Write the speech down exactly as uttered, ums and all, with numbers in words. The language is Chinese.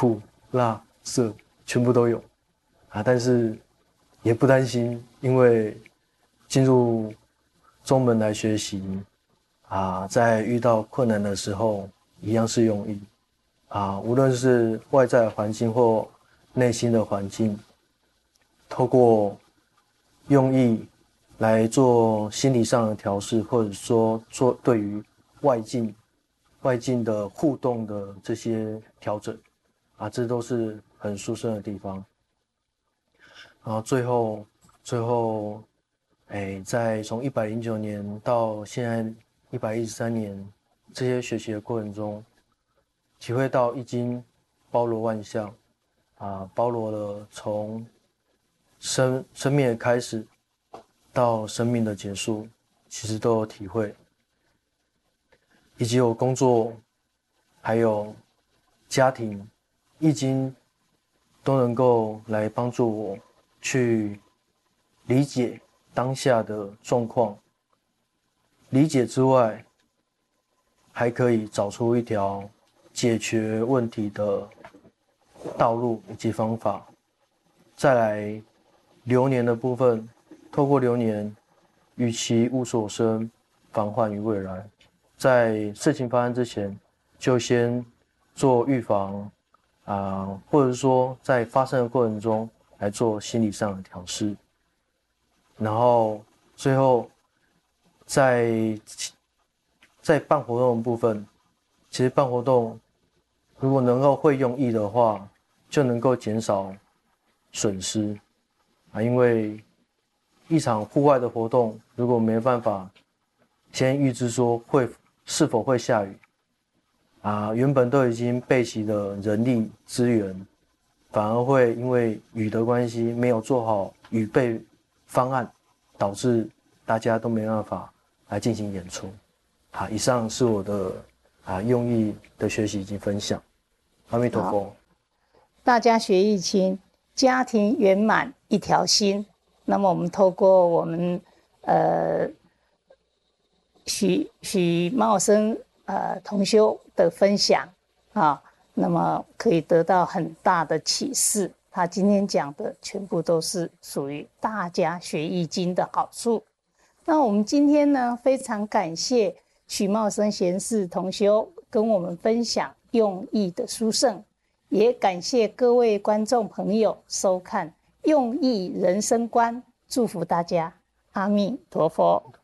苦、辣、涩，全部都有啊。但是也不担心，因为进入宗门来学习啊，在遇到困难的时候，一样是用意啊，无论是外在环境或内心的环境，透过用意来做心理上的调试，或者说做对于外境外境的互动的这些调整啊，这都是很殊胜的地方。然后最后最后哎，在从一百零九年到现在一百一十三年这些学习的过程中，体会到易经包罗万象啊，包罗了从生生命的开始到生命的结束，其实都有体会，以及我工作还有家庭，易经都能够来帮助我去理解当下的状况，理解之外，还可以找出一条解决问题的道路以及方法。再来流年的部分，透过流年，与其无所生，防患于未来。在事情发生之前，就先做预防啊、呃，或者说在发生的过程中来做心理上的调试。然后最后在在办活动的部分，其实办活动如果能够会用意的话，就能够减少损失啊，因为一场户外的活动，如果没办法先预知说会是否会下雨啊，原本都已经备齐的人力资源，反而会因为雨的关系没有做好预备方案，导致大家都没办法来进行演出。好，以上是我的啊用意的学习以及分享。阿弥陀佛。 大家学易经，家庭圆满一条心。那么我们透过我们呃许许茂生呃同修的分享啊，那么可以得到很大的启示。他今天讲的全部都是属于大家学易经的好处。那我们今天呢，非常感谢许茂生贤士同修跟我们分享用意的殊胜，也感谢各位观众朋友收看用意人生观，祝福大家，阿弥陀佛。